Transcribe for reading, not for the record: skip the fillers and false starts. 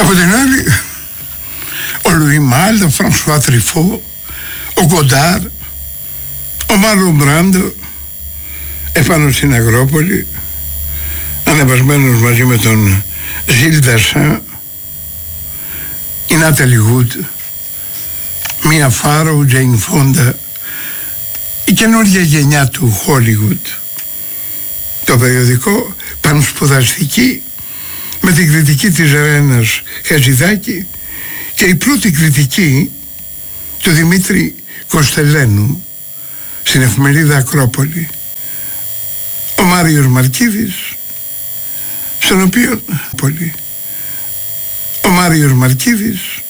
Από την άλλη, ο Λουί Μάλ, ο Φρανσουά Τριφό, ο Γκοντάρ, ο Μάρλον Μπράντο επάνω στην Αγρόπολη, ανεβασμένος μαζί με τον Ζιλ Δασάν, η Νάταλι Γουτ, Μία Φάρο, Τζέιν Φόντα, η καινούργια γενιά του Χόλιγουτ. Το περιοδικό πανσπουδαστική με την κριτική της Ρένας Χατζηδάκη και η πρώτη κριτική του Δημήτρη Κοστελένου στην εφημερίδα Ακρόπολη. Ο Μάριος Μαρκίδης, στον οποίο ο Μάριος Μαρκίδης